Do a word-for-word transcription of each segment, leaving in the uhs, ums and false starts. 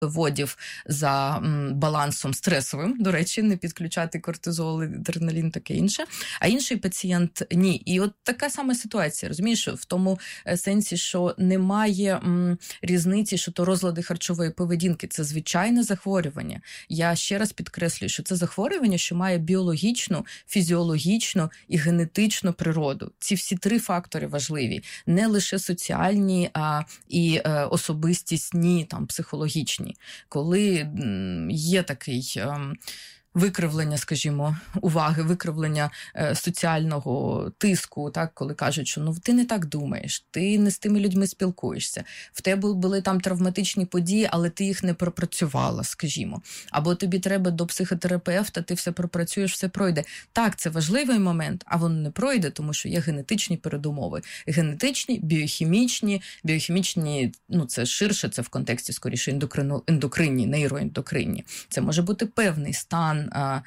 вуглеводів за м, балансом стресовим, до речі, не підключати кортизол, адреналін, таке інше, а інший пацієнт ні. І от така сама ситуація, розумієш, в тому сенсі, що немає м, різниці, що то розлади харчової поведінки, це звичайне захворювання. Я ще раз підкреслюю, що це захворювання, що має біологічну, фізіологічну і генетичну природу. Ці всі три фактори важливі, не лише соціальні а, і е, особистісні, там, психологічні. Коли м, є такий... Е, викривлення, скажімо, уваги, викривлення е, соціального тиску, так, коли кажуть, що ну ти не так думаєш, ти не з тими людьми спілкуєшся, в тебе були там травматичні події, але ти їх не пропрацювала, скажімо. Або тобі треба до психотерапевта, ти все пропрацюєш, все пройде. Так, це важливий момент, а воно не пройде, тому що є генетичні передумови. Генетичні, біохімічні, біохімічні, ну це ширше, це в контексті, скоріше, ендокрину, ендокринні, нейроендокринні. Це може бути певний стан, А,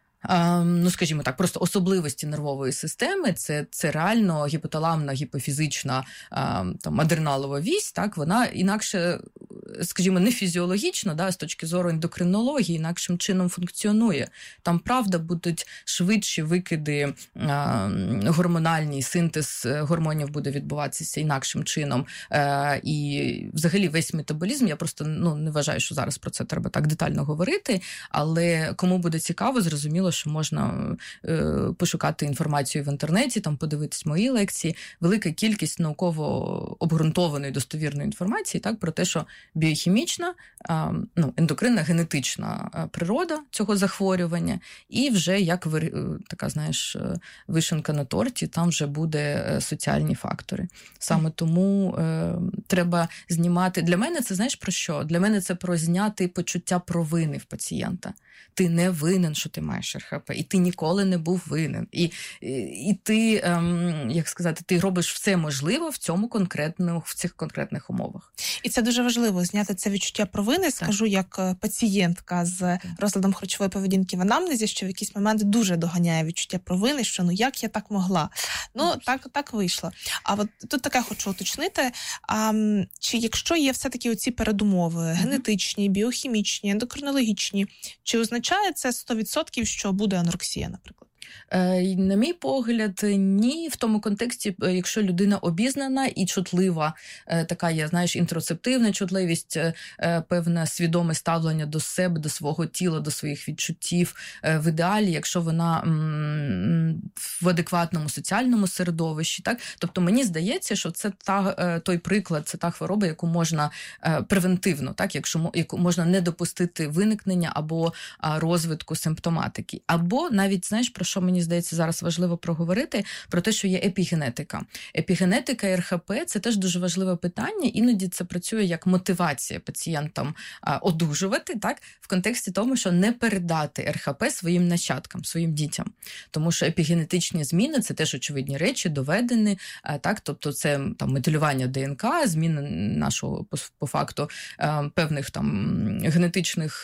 а, ну, скажімо так, просто особливості нервової системи, це, це реально гіпоталамна, гіпофізична а, там, адреналова вісь, так, вона інакше, скажімо, не фізіологічно, да, з точки зору ендокринології, інакшим чином функціонує. Там, правда, будуть швидші викиди а, гормональні, синтез гормонів буде відбуватися інакшим чином. А, і взагалі весь метаболізм, я просто ну, не вважаю, що зараз про це треба так детально говорити, але кому буде цікаво, зрозуміло, що можна е, пошукати інформацію в інтернеті, там подивитись мої лекції, велика кількість науково обґрунтованої достовірної інформації, так, про те, що біохімічна, е, ну, ендокринна, генетична природа цього захворювання, і вже як ви, така, знаєш, вишенка на торті, там вже буде соціальні фактори. Саме тому е, треба знімати. Для мене це, знаєш, про що? Для мене це про зняти почуття провини в пацієнта. Ти не винен, що ти маєш ер ха пе, і ти ніколи не був винен. І, і, і ти, ем, як сказати, ти робиш все можливе в цьому конкретному, в цих конкретних умовах. І це дуже важливо, зняти це відчуття провини. Так. Скажу, як пацієнтка з розладом харчової поведінки в анамнезі, що в якийсь момент дуже доганяє відчуття провини, що ну як я так могла? Ну, так, так вийшло. А от тут таке хочу уточнити, а, чи якщо є все-таки оці передумови, mm-hmm. генетичні, біохімічні, ендокринологічні, чи означає це сто відсотків, що буде анорексія, наприклад? На мій погляд, ні, в тому контексті, якщо людина обізнана і чутлива, така є, знаєш, інтросептивна чутливість, певне свідоме ставлення до себе, до свого тіла, до своїх відчуттів. В ідеалі, якщо вона в адекватному соціальному середовищі, так? Тобто мені здається, що це та, той приклад, це та хвороба, яку можна превентивно, так? Якщо яку можна не допустити виникнення або розвитку симптоматики. Або навіть, знаєш, про що мені здається зараз важливо проговорити, про те, що є епігенетика. Епігенетика ер ха пе – це теж дуже важливе питання, іноді це працює як мотивація пацієнтам а, одужувати, так, в контексті тому, що не передати ер ха пе своїм нащадкам, своїм дітям. Тому що епігенетичні зміни – це теж очевидні речі, доведені, а, так, тобто це там метилювання де ен ка, зміни нашого, по, по факту, а, певних там генетичних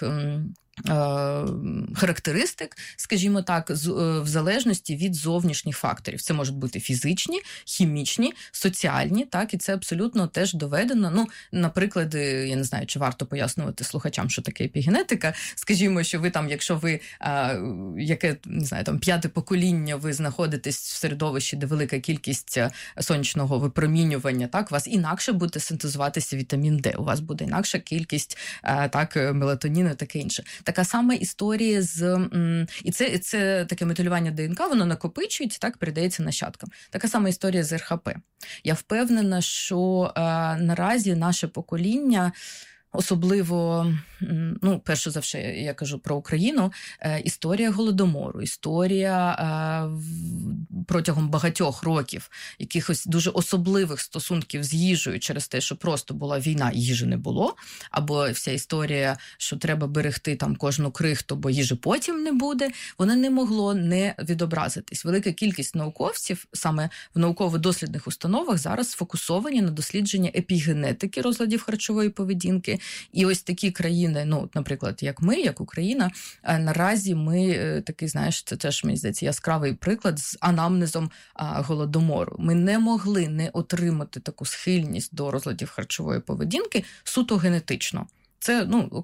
характеристик, скажімо так, в залежності від зовнішніх факторів. Це можуть бути фізичні, хімічні, соціальні, так, і це абсолютно теж доведено. Ну, наприклад, я не знаю, чи варто пояснювати слухачам, що таке епігенетика. Скажімо, що ви там, якщо ви, а, яке, не знаю, там, п'яте покоління, ви знаходитесь в середовищі, де велика кількість сонячного випромінювання, так, у вас інакше буде синтезуватися вітамін Д, у вас буде інакша кількість, а, так, мелатоніну, таке інше. Така сама історія з... І це, це таке метилювання де ен ка, воно накопичується, так, передається нащадкам. Така сама історія з ер ха пе. Я впевнена, що е, наразі наше покоління, особливо, ну, перше за все, я кажу про Україну, історія Голодомору, історія протягом багатьох років якихось дуже особливих стосунків з їжею через те, що просто була війна, їжі не було, або вся історія, що треба берегти там кожну крихту, бо їжі потім не буде, воно не могло не відобразитись. Велика кількість науковців саме в науково-дослідних установах зараз сфокусовані на дослідженні епігенетики розладів харчової поведінки. І ось такі країни, ну, наприклад, як ми, як Україна, наразі ми такий, знаєш, це теж, мені здається, яскравий приклад з анамнезом Голодомору. Ми не могли не отримати таку схильність до розладів харчової поведінки суто генетично. Це, ну,